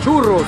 churros.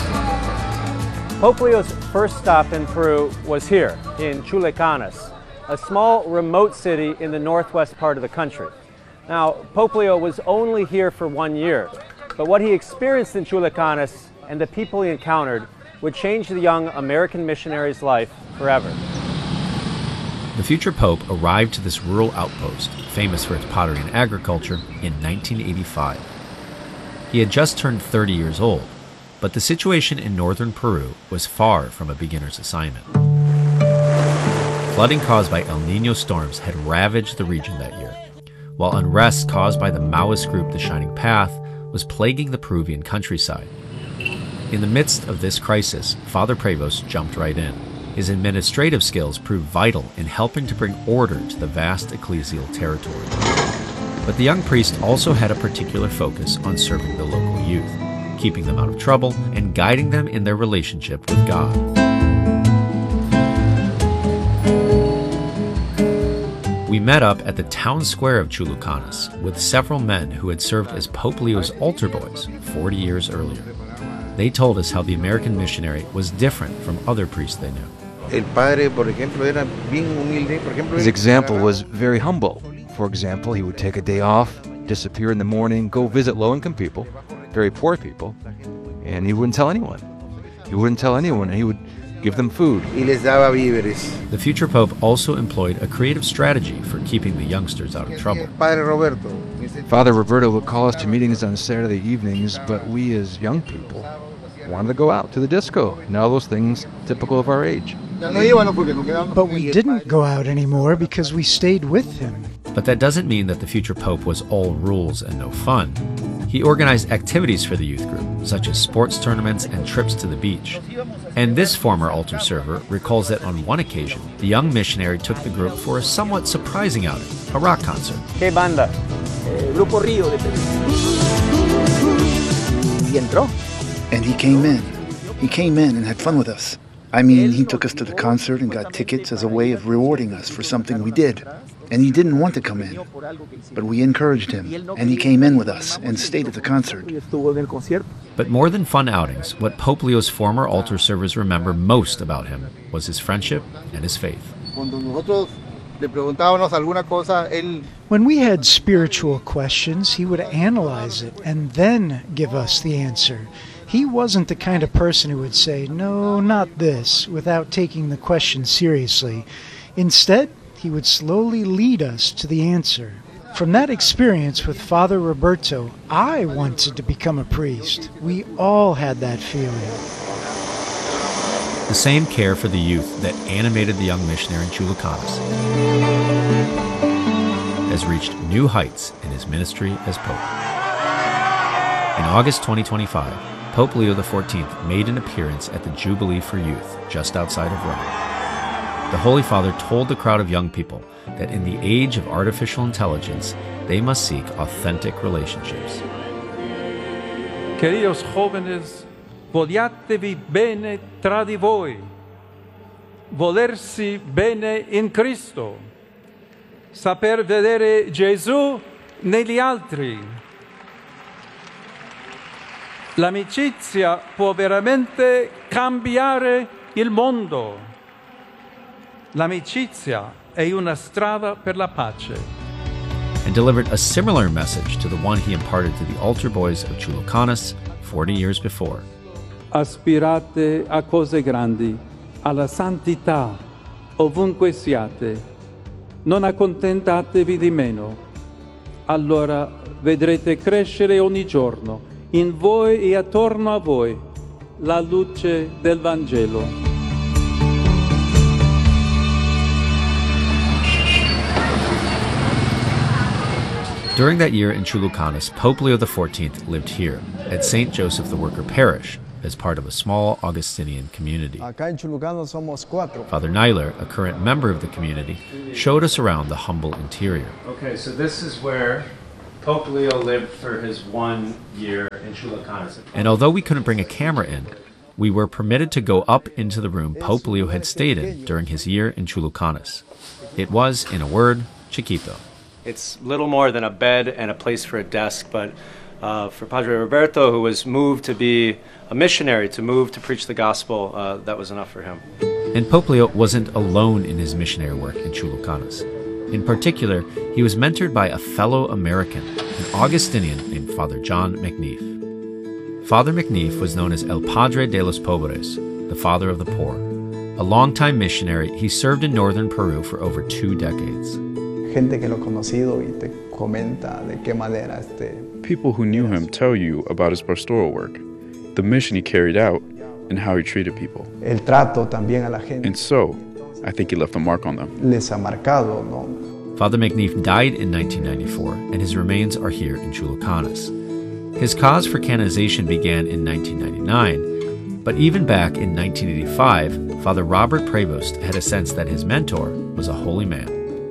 Pope Leo's first stop in Peru was here, in Chulucanas, a small, remote city in the northwest part of the country. Now, Pope Leo was only here for 1 year, but what he experienced in Chulucanas and the people he encountered would change the young American missionary's life forever. The future pope arrived to this rural outpost, famous for its pottery and agriculture, in 1985. He had just turned 30 years old, but the situation in northern Peru was far from a beginner's assignment. Flooding caused by El Niño storms had ravaged the region that year, while unrest caused by the Maoist group The Shining Path was plaguing the Peruvian countryside. In the midst of this crisis, Father Prevost jumped right in. His administrative skills proved vital in helping to bring order to the vast ecclesial territory. But the young priest also had a particular focus on serving the local youth, keeping them out of trouble and guiding them in their relationship with God. We met up at the town square of Chulucanas with several men who had served as Pope Leo's altar boys 40 years earlier. They told us how the American missionary was different from other priests they knew. His example was very humble. For example, he would take a day off, disappear in the morning, go visit low-income people, very poor people, and he wouldn't tell anyone. He wouldn't tell anyone, and he would give them food. The future pope also employed a creative strategy for keeping the youngsters out of trouble. Father Roberto would call us to meetings on Saturday evenings, but we as young people wanted to go out to the disco and all those things typical of our age. But we didn't go out anymore because we stayed with him. But that doesn't mean that the future pope was all rules and no fun. He organized activities for the youth group, such as sports tournaments and trips to the beach. And this former altar server recalls that on one occasion, the young missionary took the group for a somewhat surprising outing, a rock concert. ¿Qué banda? Grupo Río de Perú. Y entró. And he came in. He came in and had fun with us. I mean, he took us to the concert and got tickets as a way of rewarding us for something we did. And he didn't want to come in, but we encouraged him, and he came in with us and stayed at the concert. But more than fun outings, what Pope Leo's former altar servers remember most about him was his friendship and his faith. When we had spiritual questions, he would analyze it and then give us the answer. He wasn't the kind of person who would say, "No, not this," without taking the question seriously. Instead, he would slowly lead us to the answer. From that experience with Father Roberto, I wanted to become a priest. We all had that feeling. The same care for the youth that animated the young missionary in Chulucanas has reached new heights in his ministry as Pope. In August 2025, Pope Leo XIV made an appearance at the Jubilee for Youth just outside of Rome. The Holy Father told the crowd of young people that in the age of artificial intelligence, they must seek authentic relationships. Queridos jóvenes, vogliatevi bene tra di voi, volersi bene in Cristo, saper vedere Gesù negli altri. L'amicizia può veramente cambiare il mondo. L'amicizia è una strada per la pace. And delivered a similar message to the one he imparted to the altar boys of Chulucanas 40 years before. Aspirate a cose grandi, alla santità, ovunque siate. Non accontentatevi di meno. Allora vedrete crescere ogni giorno, in voi e attorno a voi, la luce del Vangelo. During that year in Chulucanas, Pope Leo XIV lived here, at St. Joseph the Worker Parish, as part of a small Augustinian community. Father Nyler, a current member of the community, showed us around the humble interior. Okay, so this is where Pope Leo lived for his 1 year in Chulucanas. And although we couldn't bring a camera in, we were permitted to go up into the room Pope Leo had stayed in during his year in Chulucanas. It was, in a word, chiquito. It's little more than a bed and a place for a desk, but For Padre Roberto, who was moved to be a missionary, to move to preach the gospel, that was enough for him. And Pope Leo wasn't alone in his missionary work in Chulucanas. In particular, he was mentored by a fellow American, an Augustinian named Father John McNeef. Father McNeef was known as El Padre de los Pobres, the father of the poor. A longtime missionary, he served in northern Peru for over 2 decades. People who knew him tell you about his pastoral work, the mission he carried out, and how he treated people. And so, I think he left a mark on them. Father McNeef died in 1994, and his remains are here in Chulucanas. His cause for canonization began in 1999, but even back in 1985, Father Robert Prevost had a sense that his mentor was a holy man.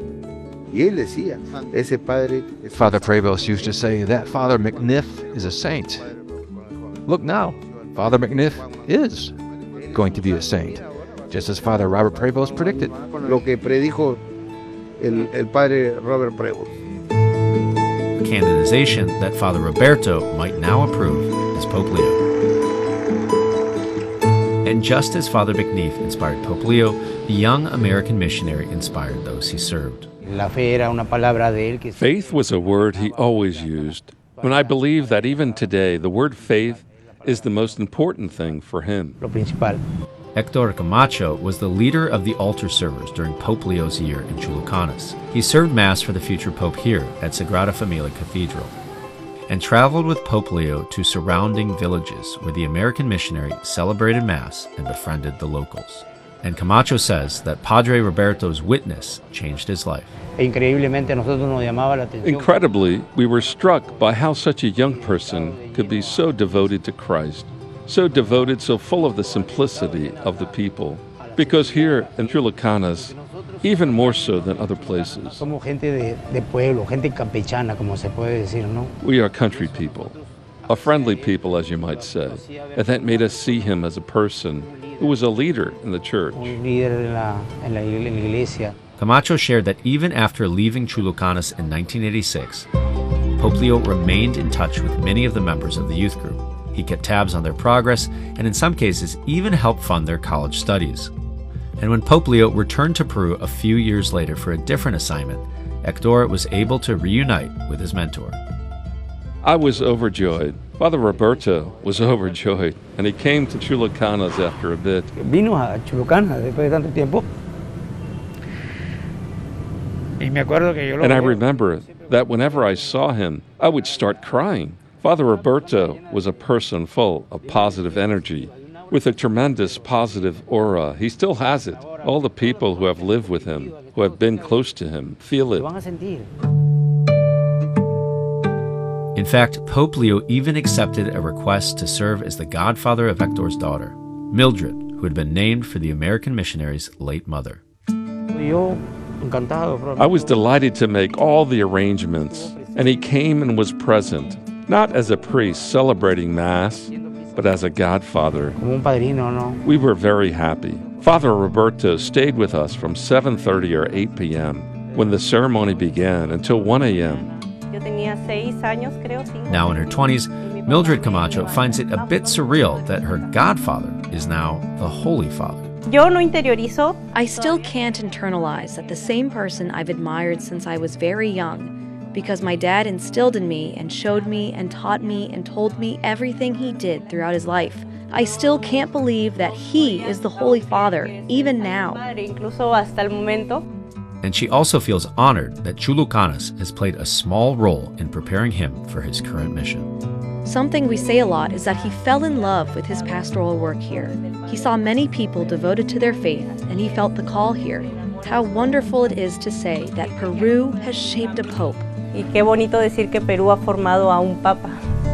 Father Prevost used to say that Father McNeef is a saint. Look now, Father McNeef is going to be a saint, just as Father Robert Prevost predicted. A canonization that Father Roberto might now approve as Pope Leo. And just as Father McNeef inspired Pope Leo, the young American missionary inspired those he served. Faith was a word he always used, and I believe that even today the word faith is the most important thing for him. Hector Camacho was the leader of the altar servers during Pope Leo's year in Chulucanas. He served Mass for the future Pope here at Sagrada Familia Cathedral and traveled with Pope Leo to surrounding villages where the American missionary celebrated Mass and befriended the locals. And Camacho says that Padre Roberto's witness changed his life. Incredibly, we were struck by how such a young person could be so devoted to Christ, so devoted, so full of the simplicity of the people. Because here in Chulucanas, even more so than other places, we are country people, a friendly people, as you might say, and that made us see him as a person who was a leader in the church. Camacho shared that even after leaving Chulucanas in 1986, Pope Leo remained in touch with many of the members of the youth group. He kept tabs on their progress and in some cases even helped fund their college studies. And when Pope Leo returned to Peru a few years later for a different assignment, Hector was able to reunite with his mentor. I was overjoyed. Father Roberto was overjoyed, and he came to Chulucanas after a bit. Vino a Chulucanas después de tanto tiempo. And I remember that whenever I saw him, I would start crying. Father Roberto was a person full of positive energy, with a tremendous positive aura. He still has it. All the people who have lived with him, who have been close to him, feel it. In fact, Pope Leo even accepted a request to serve as the godfather of Hector's daughter, Mildred, who had been named for the American missionary's late mother. I was delighted to make all the arrangements, and he came and was present, not as a priest celebrating Mass, but as a godfather. We were very happy. Father Roberto stayed with us from 7:30 or 8 p.m. when the ceremony began until 1 a.m. Now in her 20s, Mildred Camacho finds it a bit surreal that her godfather is now the Holy Father. I still can't internalize that the same person I've admired since I was very young, because my dad instilled in me and showed me and taught me and told me everything he did throughout his life. I still can't believe that he is the Holy Father, even now. And she also feels honored that Chulucanas has played a small role in preparing him for his current mission. Something we say a lot is that he fell in love with his pastoral work here. He saw many people devoted to their faith, and he felt the call here. How wonderful it is to say that Peru has shaped a pope. Y qué bonito decir que Perú ha formado a un papa.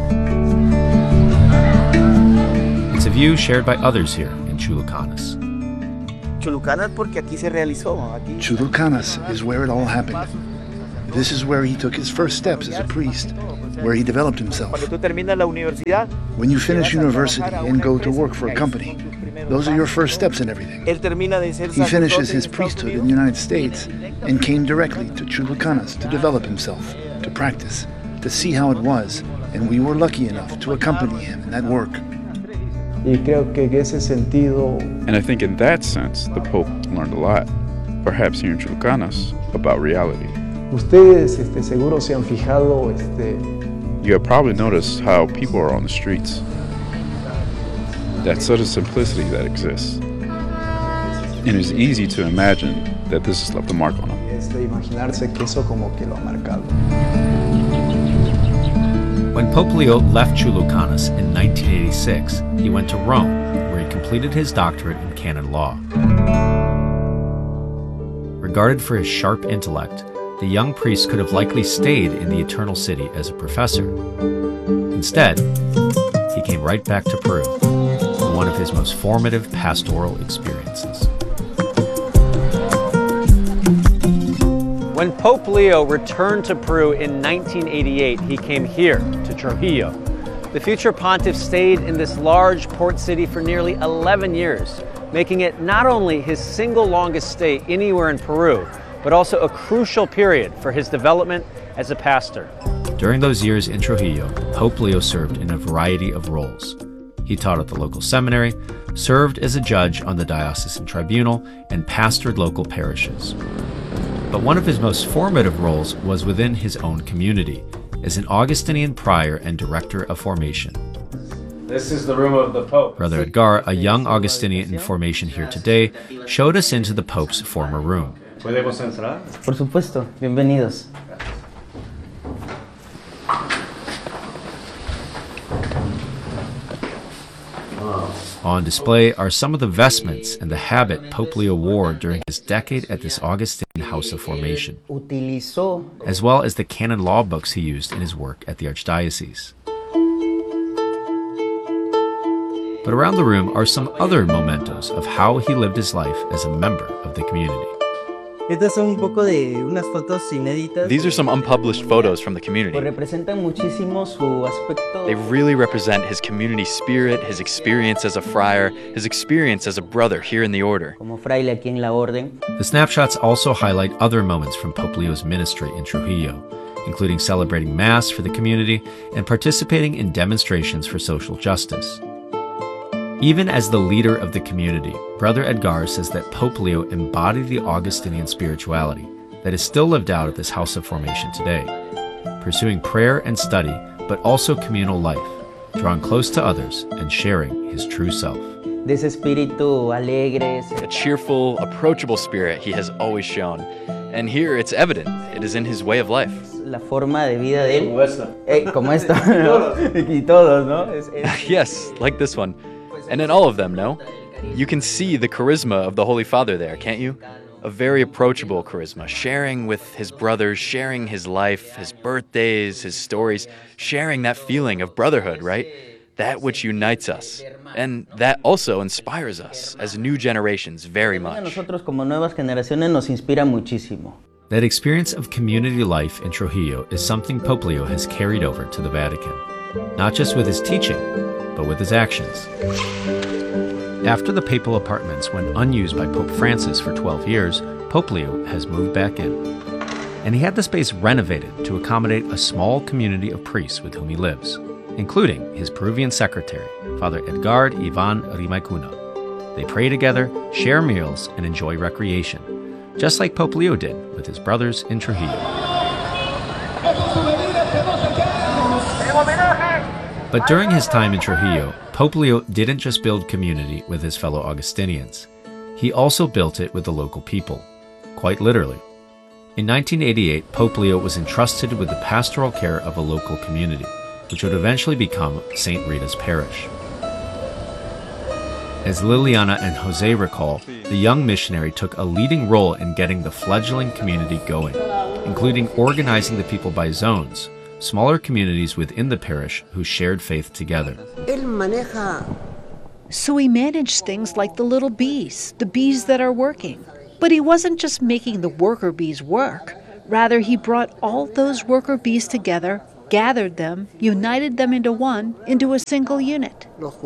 It's a view shared by others here in Chulucanas. Chulucanas porque aquí se realizó. Chulucanas is where it all happened. This is where he took his first steps as a priest, where he developed himself. Cuando tú terminas la universidad, when you finish university and go to work for a company, those are your first steps in everything. Él termina de ser He finishes his priesthood in the United States and came directly to Chulucanas to develop himself, to practice, to see how it was, And we were lucky enough to accompany him in that work. And I think in that sense, the Pope learned a lot, perhaps here in Chulucanas, about reality. You have probably noticed how people are on the streets. That sort of simplicity that exists. And it's easy to imagine that this has left a mark on them. When Pope Leo left Chulucanas in 1986, he went to Rome, where he completed his doctorate in canon law. Regarded for his sharp intellect, the young priest could have likely stayed in the Eternal City as a professor. Instead, he came right back to Peru for one of his most formative pastoral experiences. When Pope Leo returned to Peru in 1988, he came here to Trujillo. The future pontiff stayed in this large port city for nearly 11 years, making it not only his single longest stay anywhere in Peru, but also a crucial period for his development as a pastor. During those years in Trujillo, Pope Leo served in a variety of roles. He taught at the local seminary, served as a judge on the diocesan tribunal, and pastored local parishes. But one of his most formative roles was within his own community, as an Augustinian prior and director of formation. This is the room of the Pope. Brother Edgar, a young Augustinian in formation here today, showed us into the Pope's former room. ¿Podemos entrar? Por supuesto, bienvenidos. On display are some of the vestments and the habit Pope Leo wore during his decade at this Augustine house of formation, as well as the canon law books he used in his work at the Archdiocese. But around the room are some other mementos of how he lived his life as a member of the community. These are some unpublished photos from the community. They really represent his community spirit, his experience as a friar, his experience as a brother here in the order. The snapshots also highlight other moments from Pope Leo's ministry in Trujillo, including celebrating Mass for the community and participating in demonstrations for social justice. Even as the leader of the community, Brother Edgar says that Pope Leo embodied the Augustinian spirituality that is still lived out at this house of formation today, pursuing prayer and study, but also communal life, drawing close to others and sharing his true self. A cheerful, approachable spirit he has always shown. And here it's evident. It is in his way of life. Yes, like this one. And in all of them, no? You can see the charisma of the Holy Father there, can't you? A very approachable charisma, sharing with his brothers, sharing his life, his birthdays, his stories, sharing that feeling of brotherhood, right? That which unites us. And that also inspires us as new generations very much. That experience of community life in Trujillo is something Pope Leo has carried over to the Vatican, not just with his teaching, but with his actions. After the papal apartments went unused by Pope Francis for 12 years, Pope Leo has moved back in. And he had the space renovated to accommodate a small community of priests with whom he lives, including his Peruvian secretary, Father Edgar Ivan Rimaicuna. They pray together, share meals, and enjoy recreation, just like Pope Leo did with his brothers in Trujillo. But during his time in Trujillo, Pope Leo didn't just build community with his fellow Augustinians. He also built it with the local people, quite literally. In 1988, Pope Leo was entrusted with the pastoral care of a local community, which would eventually become St. Rita's Parish. As Liliana and Jose recall, the young missionary took a leading role in getting the fledgling community going, including organizing the people by zones, smaller communities within the parish who shared faith together. So he managed things like the little bees, the bees that are working. But he wasn't just making the worker bees work. Rather, he brought all those worker bees together, gathered them, united them into one, into a single unit. But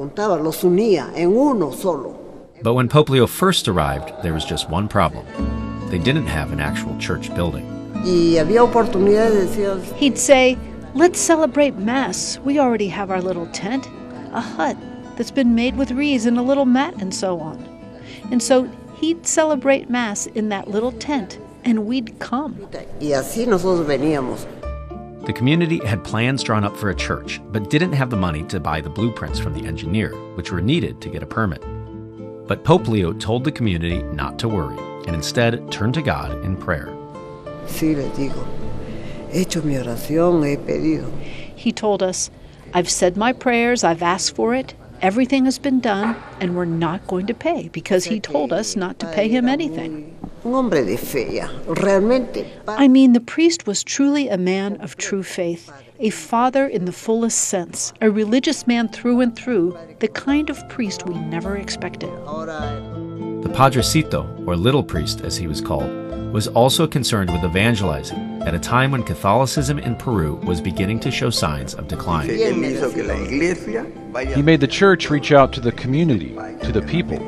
when Pope Leo first arrived, there was just one problem. They didn't have an actual church building. He'd say, Let's celebrate Mass. We already have our little tent, a hut that's been made with reeds and a little mat and so on. And so he'd celebrate Mass in that little tent, and we'd come. Y así nosotros veníamos. The community had plans drawn up for a church, but didn't have the money to buy the blueprints from the engineer, which were needed to get a permit. But Pope Leo told the community not to worry, and instead turned to God in prayer. Sí, les digo, he hecho mi oración, he pedido. He told us, I've said my prayers, I've asked for it, everything has been done, and we're not going to pay, because he told us not to pay him anything. Un hombre de fe, ya, realmente. I mean, the priest was truly a man of true faith, a father in the fullest sense, a religious man through and through, the kind of priest we never expected. The Padrecito, or little priest as he was called, was also concerned with evangelizing at a time when Catholicism in Peru was beginning to show signs of decline. He made the church reach out to the community, to the people.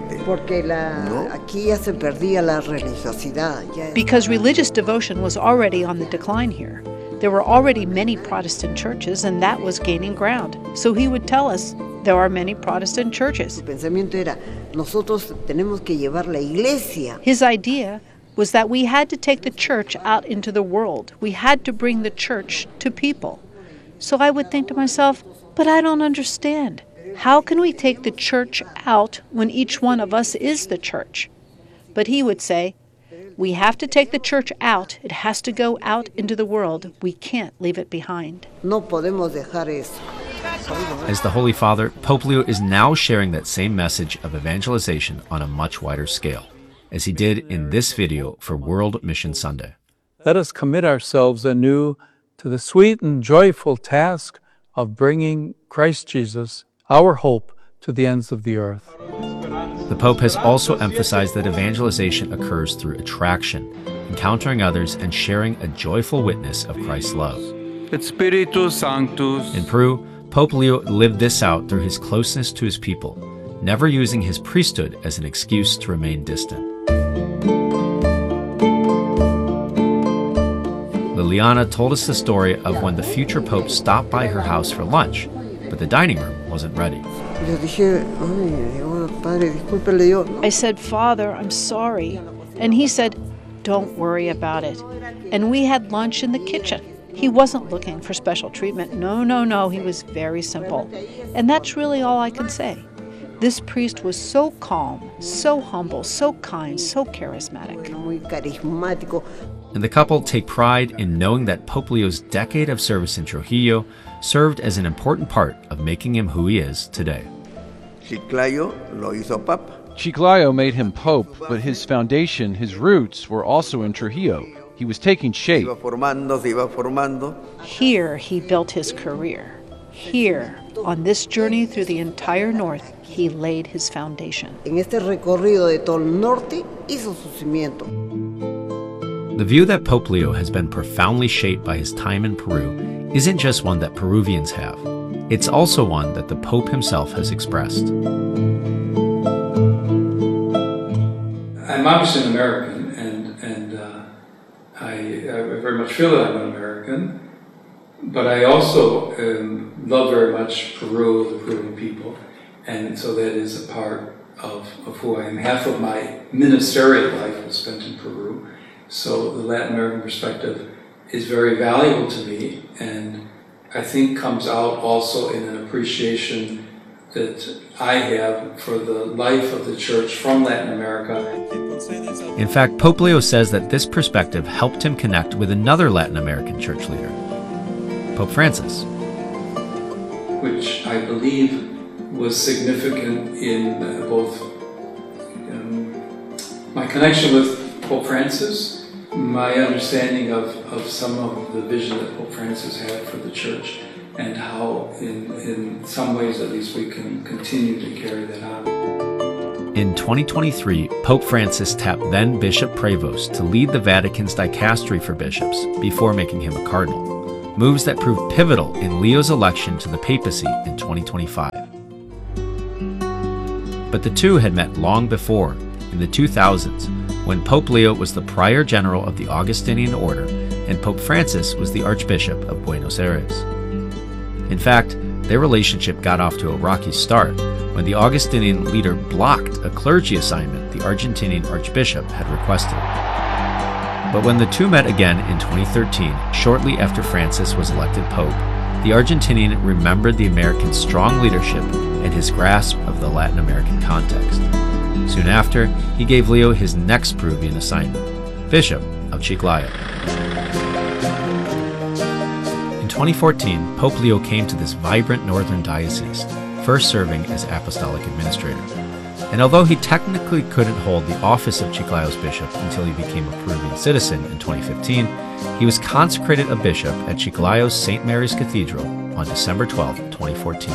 Because religious devotion was already on the decline here. There were already many Protestant churches, and that was gaining ground. So he would tell us, there are many Protestant churches. His idea was that we had to take the church out into the world. We had to bring the church to people. So I would think to myself, but I don't understand. How can we take the church out when each one of us is the church? But he would say, we have to take the church out. It has to go out into the world. We can't leave it behind. No podemos dejar eso. As the Holy Father, Pope Leo is now sharing that same message of evangelization on a much wider scale, as he did in this video for World Mission Sunday. Let us commit ourselves anew to the sweet and joyful task of bringing Christ Jesus, our hope, to the ends of the earth. The Pope has also emphasized that evangelization occurs through attraction, encountering others and sharing a joyful witness of Christ's love. Et Spiritus Sanctus. In Peru, Pope Leo lived this out through his closeness to his people, never using his priesthood as an excuse to remain distant. Liliana told us the story of when the future Pope stopped by her house for lunch, but the dining room wasn't ready. I said, Father, I'm sorry. And he said, don't worry about it. And we had lunch in the kitchen. He wasn't looking for special treatment. No. He was very simple. And that's really all I can say. This priest was so calm, so humble, so kind, so charismatic. And the couple take pride in knowing that Pope Leo's decade of service in Trujillo served as an important part of making him who he is today. Chiclayo made him pope, but his foundation, his roots, were also in Trujillo. He was taking shape. Here he built his career. Here, on this journey through the entire north, he laid his foundation. The view that Pope Leo has been profoundly shaped by his time in Peru isn't just one that Peruvians have. It's also one that the Pope himself has expressed. I'm obviously an American, and I very much feel that I'm an American, but I also love very much Peru, the Peruvian people, and so that is a part of who I am. Half of my ministerial life was spent in Peru, so the Latin American perspective is very valuable to me, and I think comes out also in an appreciation that I have for the life of the church from Latin America. In fact, Pope Leo says that this perspective helped him connect with another Latin American church leader, Pope Francis. Which I believe was significant in both my connection with Pope Francis, my understanding of some of the vision that Pope Francis had for the church, and how in some ways at least we can continue to carry that on. In 2023, Pope Francis tapped then Bishop Prevost to lead the Vatican's dicastery for bishops before making him a cardinal, moves that proved pivotal in Leo's election to the papacy in 2025. But the two had met long before, in the 2000s, when Pope Leo was the Prior General of the Augustinian Order and Pope Francis was the Archbishop of Buenos Aires. In fact, their relationship got off to a rocky start when the Augustinian leader blocked a clergy assignment the Argentinian archbishop had requested. But when the two met again in 2013, shortly after Francis was elected pope, the Argentinian remembered the American's strong leadership and his grasp of the Latin American context. Soon after, he gave Leo his next Peruvian assignment, Bishop of Chiclayo. In 2014, Pope Leo came to this vibrant northern diocese, first serving as apostolic administrator. And although he technically couldn't hold the office of Chiclayo's bishop until he became a Peruvian citizen in 2015, he was consecrated a bishop at Chiclayo's St. Mary's Cathedral on December 12, 2014.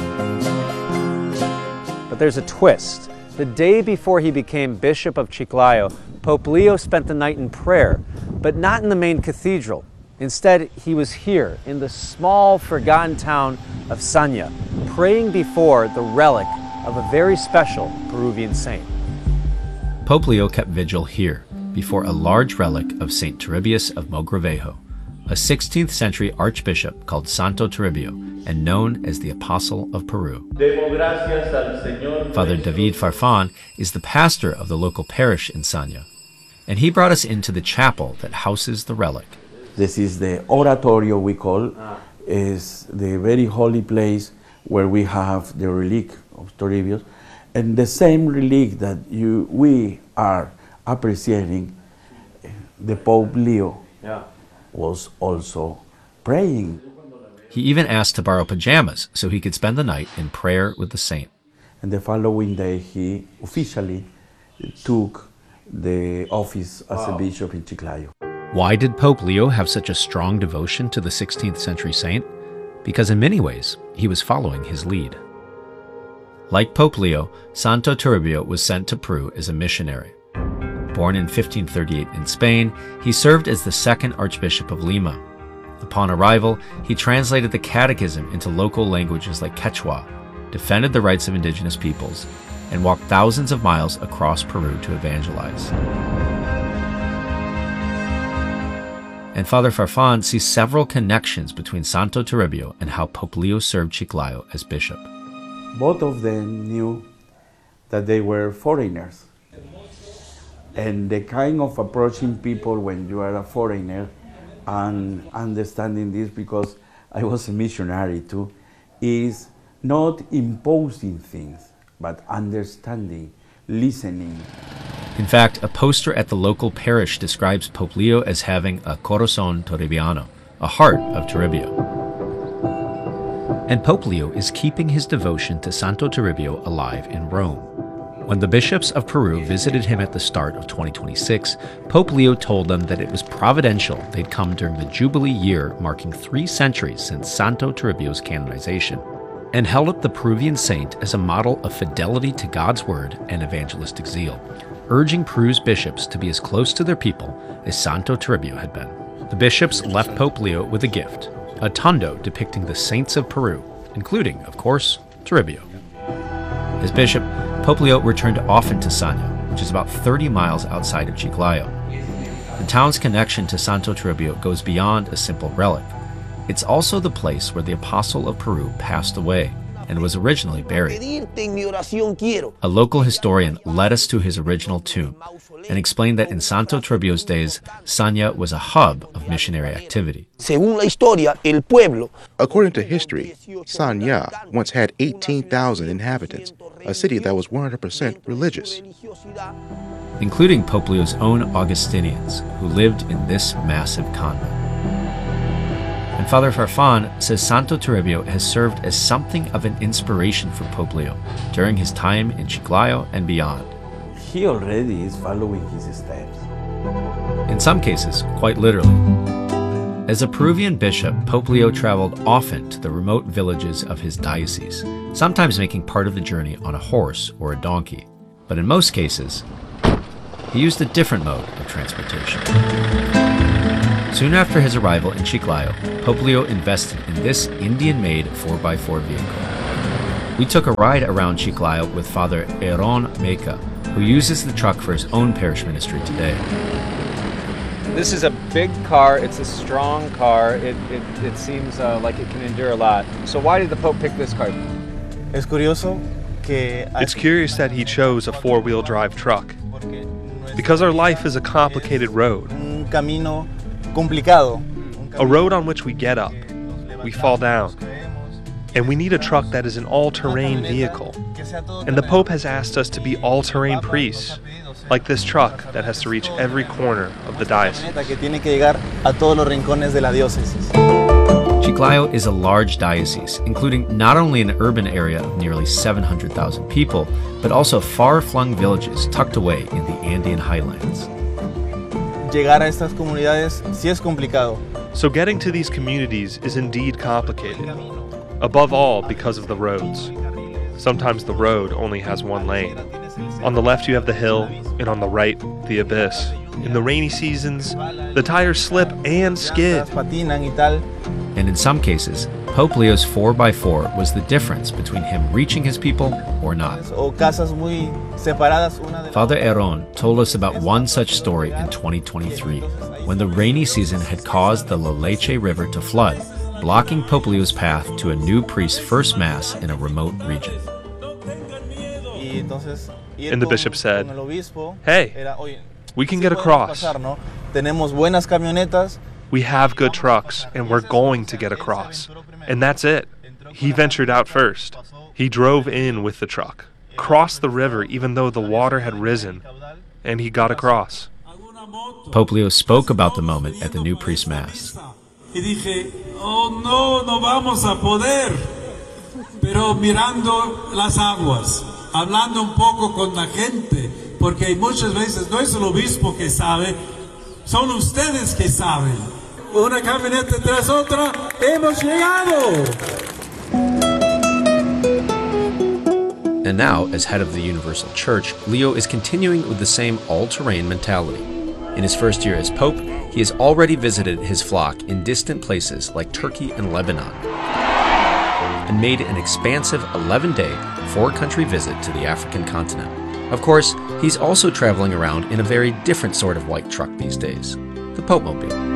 But there's a twist. The day before he became Bishop of Chiclayo, Pope Leo spent the night in prayer, but not in the main cathedral. Instead, he was here in the small, forgotten town of Sanya, praying before the relic of a very special Peruvian saint. Pope Leo kept vigil here, before a large relic of Saint Toribio of Mogrovejo, a 16th century archbishop called Santo Toribio and known as the Apostle of Peru. Father David Farfan is the pastor of the local parish in Sanya, and he brought us into the chapel that houses the relic. This is the oratorio we call, is the very holy place where we have the relic of Toribio, and the same relic that we are appreciating, the Pope Leo was also praying. He even asked to borrow pajamas so he could spend the night in prayer with the saint. And the following day he officially took the office as a bishop in Chiclayo. Why did Pope Leo have such a strong devotion to the 16th century saint? Because in many ways, he was following his lead. Like Pope Leo, Santo Toribio was sent to Peru as a missionary. Born in 1538 in Spain, he served as the second Archbishop of Lima. Upon arrival, he translated the Catechism into local languages like Quechua, defended the rights of indigenous peoples, and walked thousands of miles across Peru to evangelize. And Father Farfan sees several connections between Santo Toribio and how Pope Leo served Chiclayo as bishop. Both of them knew that they were foreigners. And the kind of approaching people when you are a foreigner and understanding this, because I was a missionary too, is not imposing things, but understanding, listening. In fact, a poster at the local parish describes Pope Leo as having a corazón toribiano, a heart of Toribio. And Pope Leo is keeping his devotion to Santo Toribio alive in Rome. When the bishops of Peru visited him at the start of 2026, Pope Leo told them that it was providential they'd come during the Jubilee year marking 3 centuries since Santo Toribio's canonization, and held up the Peruvian saint as a model of fidelity to God's word and evangelistic zeal, urging Peru's bishops to be as close to their people as Santo Toribio had been. The bishops left Pope Leo with a gift, a tondo depicting the saints of Peru, including, of course, Toribio. As bishop, Pope Leo returned often to Sanya, which is about 30 miles outside of Chiclayo. The town's connection to Santo Toribio goes beyond a simple relic. It's also the place where the Apostle of Peru passed away and was originally buried. A local historian led us to his original tomb and explained that in Santo Toribio's days, Sanya was a hub of missionary activity. According to history, Sanya once had 18,000 inhabitants, a city that was 100% religious, including Pope Leo's own Augustinians, who lived in this massive convent. And Father Farfan says Santo Toribio has served as something of an inspiration for Pope Leo during his time in Chiclayo and beyond. He already is following his steps. In some cases, quite literally. As a Peruvian bishop, Pope Leo traveled often to the remote villages of his diocese, sometimes making part of the journey on a horse or a donkey. But in most cases, he used a different mode of transportation. Soon after his arrival in Chiclayo, Pope Leo invested in this Indian-made 4x4 vehicle. We took a ride around Chiclayo with Father Aaron Meca, who uses the truck for his own parish ministry today. This is a big car. It's a strong car. It seems like it can endure a lot. So why did the Pope pick this car? It's curious that he chose a four-wheel drive truck. Because our life is a complicated road. A road on which we get up, we fall down. And we need a truck that is an all-terrain vehicle. And the Pope has asked us to be all-terrain priests, like this truck that has to reach every corner of the diocese. Chiclayo is a large diocese, including not only an urban area of nearly 700,000 people, but also far-flung villages tucked away in the Andean highlands. So getting to these communities is indeed complicated, above all because of the roads. Sometimes the road only has one lane. On the left you have the hill, and on the right, the abyss. In the rainy seasons, the tires slip and skid. And in some cases, Pope Leo's 4x4 was the difference between him reaching his people or not. Father Heron told us about one such story in 2023, when the rainy season had caused the La Leche River to flood, blocking Pope Leo's path to a new priest's first Mass in a remote region. And the bishop said, "Hey, we can get across. We have good trucks, and we're going to get across." And that's it. He ventured out first. He drove in with the truck, crossed the river even though the water had risen, and he got across. Pope Leo spoke about the moment at the new priest Mass. Y dije, oh no, no vamos a poder. Pero mirando las aguas, hablando un poco con la gente, porque muchas veces no es el obispo que sabe, son ustedes que saben. Una camioneta tras otra, hemos llegado. And now, as head of the Universal Church, Leo is continuing with the same all-terrain mentality. In his first year as Pope, he has already visited his flock in distant places like Turkey and Lebanon, and made an expansive 11-day, 4-country visit to the African continent. Of course, he's also traveling around in a very different sort of white truck these days, the Pope-mobile.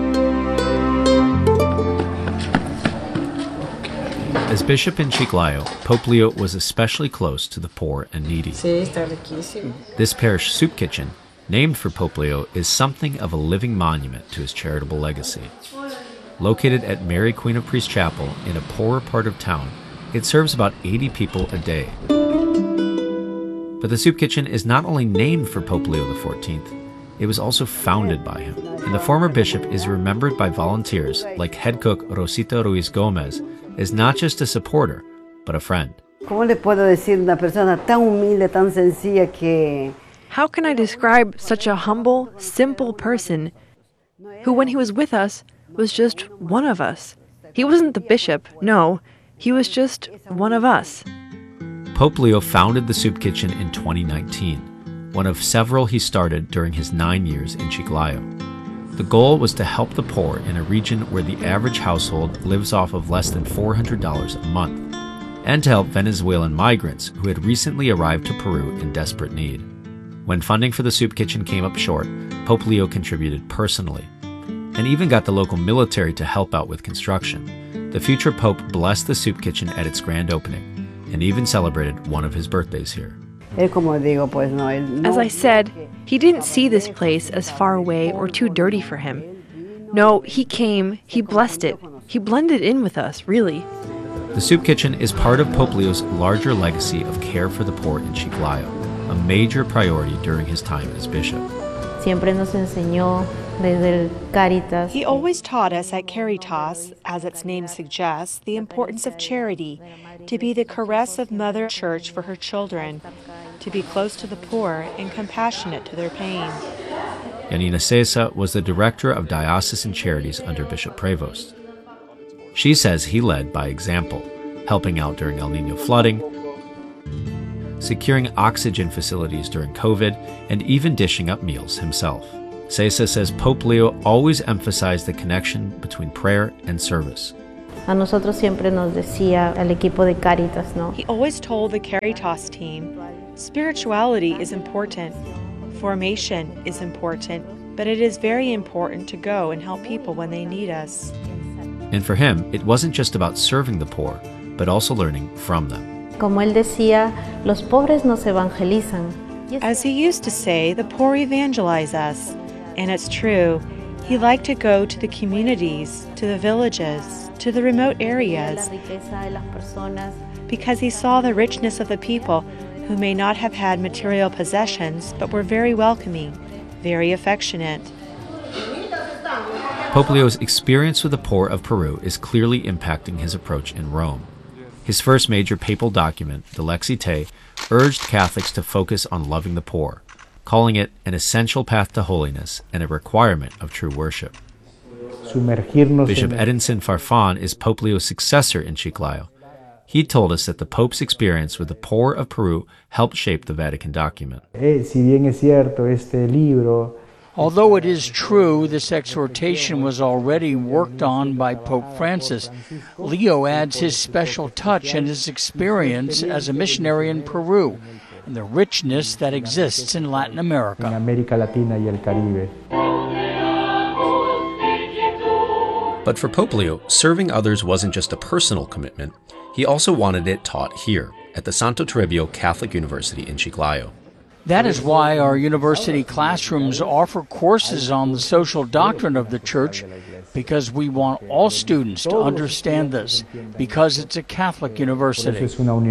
As bishop in Chiclayo, Pope Leo was especially close to the poor and needy. This parish soup kitchen, named for Pope Leo, is something of a living monument to his charitable legacy. Located at Mary Queen of Priests Chapel in a poorer part of town, it serves about 80 people a day. But the soup kitchen is not only named for Pope Leo XIV, it was also founded by him. And the former bishop is remembered by volunteers like head cook Rosita Ruiz Gomez as not just a supporter, but a friend. ¿Cómo le puedo decir una persona tan humilde, tan sencilla que... How can I describe such a humble, simple person who, when he was with us, was just one of us? He wasn't the bishop, no. He was just one of us. Pope Leo founded the soup kitchen in 2019, one of several he started during his 9 years in Chiclayo. The goal was to help the poor in a region where the average household lives off of less than $400 a month, and to help Venezuelan migrants who had recently arrived to Peru in desperate need. When funding for the soup kitchen came up short, Pope Leo contributed personally, and even got the local military to help out with construction. The future Pope blessed the soup kitchen at its grand opening, and even celebrated one of his birthdays here. As I said, he didn't see this place as far away or too dirty for him. No, he came, he blessed it, he blended in with us, really. The soup kitchen is part of Pope Leo's larger legacy of care for the poor in Chiclayo, a major priority during his time as bishop. Siempre nos enseñó desde el Caritas. He always taught us at Caritas, as its name suggests, the importance of charity, to be the caress of Mother Church for her children, to be close to the poor and compassionate to their pain. Yanina Cesa was the director of diocesan charities under Bishop Prevost. She says he led by example, helping out during El Niño flooding, securing oxygen facilities during COVID, and even dishing up meals himself. Cesa says Pope Leo always emphasized the connection between prayer and service. A nosotros siempre nos decía al equipo de Caritas, ¿no? He always told the Caritas team, spirituality is important, formation is important, but it is very important to go and help people when they need us. And for him, it wasn't just about serving the poor, but also learning from them. Como él decía, los pobres nos evangelizan. As he used to say, the poor evangelize us. And it's true. He liked to go to the communities, to the villages, to the remote areas, because he saw the richness of the people who may not have had material possessions, but were very welcoming, very affectionate. Pope Leo's experience with the poor of Peru is clearly impacting his approach in Rome. His first major papal document, the Lexite, urged Catholics to focus on loving the poor, calling it an essential path to holiness and a requirement of true worship. Bishop Edinson Farfán is Pope Leo's successor in Chiclayo. He told us that the Pope's experience with the poor of Peru helped shape the Vatican document. Although it is true this exhortation was already worked on by Pope Francis, Leo adds his special touch and his experience as a missionary in Peru and the richness that exists in Latin America. But for Pope Leo, serving others wasn't just a personal commitment. He also wanted it taught here, at the Santo Toribio Catholic University in Chiclayo. That is why our university classrooms offer courses on the social doctrine of the Church, because we want all students to understand this, because it's a Catholic university.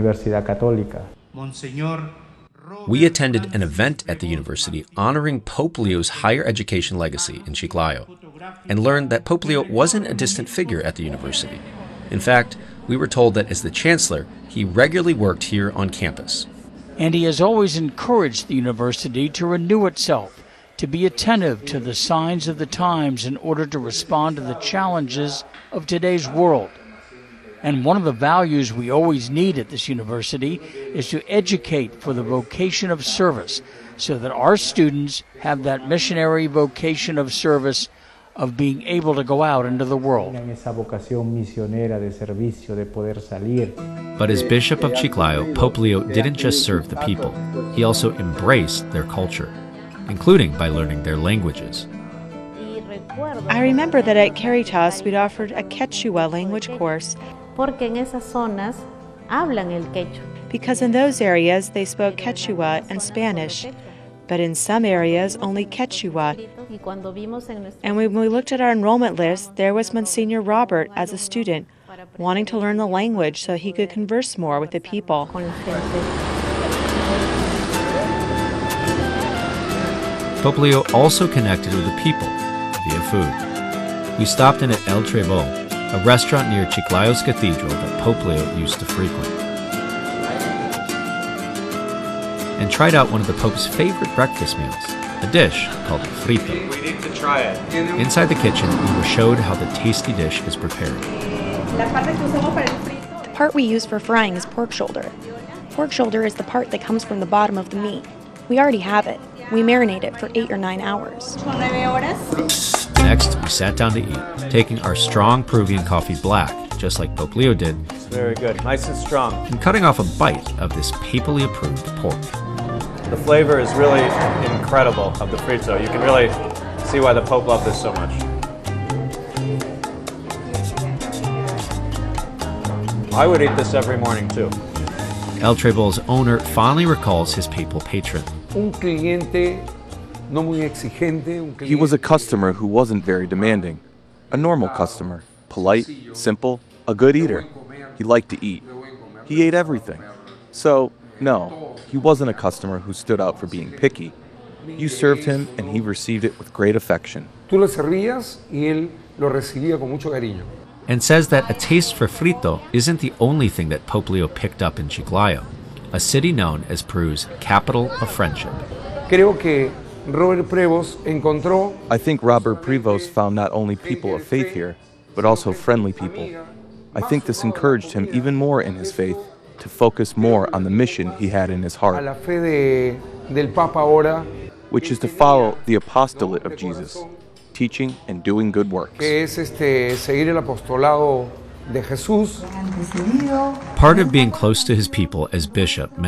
We attended an event at the university honoring Pope Leo's higher education legacy in Chiclayo, and learned that Pope Leo wasn't a distant figure at the university. In fact, we were told that as the chancellor, he regularly worked here on campus. And he has always encouraged the university to renew itself, to be attentive to the signs of the times in order to respond to the challenges of today's world. And one of the values we always need at this university is to educate for the vocation of service, so that our students have that missionary vocation of service of being able to go out into the world. But as Bishop of Chiclayo, Pope Leo didn't just serve the people. He also embraced their culture, including by learning their languages. I remember that at Caritas we'd offered a Quechua language course, because in those areas they spoke Quechua and Spanish, but in some areas only Quechua. And when we looked at our enrollment list, there was Monsignor Robert as a student, wanting to learn the language so he could converse more with the people. Pope Leo also connected with the people via food. We stopped in at El Trebol, a restaurant near Chiclayo's cathedral that Pope Leo used to frequent, and tried out one of the Pope's favorite breakfast meals, a dish called frito. We need to try it. Inside the kitchen, we were showed how the tasty dish is prepared. The part we use for frying is pork shoulder. Pork shoulder is the part that comes from the bottom of the meat. We already have it. We marinate it for 8 or 9 hours. Next, we sat down to eat, taking our strong Peruvian coffee black, just like Pope Leo did. Very good, nice and strong. And cutting off a bite of this papally approved pork. The flavor is really incredible of the frito. You can really see why the Pope loved this so much. I would eat this every morning too. El Trebol's owner fondly recalls his papal patron. He was a customer who wasn't very demanding. A normal customer, polite, simple, a good eater. He liked to eat. He ate everything. So, no, he wasn't a customer who stood out for being picky. You served him and he received it with great affection. And says that a taste for frito isn't the only thing that Pope Leo picked up in Chiclayo, a city known as Peru's capital of friendship. I think Robert Prevost found not only people of faith here, but also friendly people. I think this encouraged him even more in his faith to focus more on the mission he had in his heart, which is to follow the apostolate of Jesus, teaching and doing good works. Part of being close to his people as bishop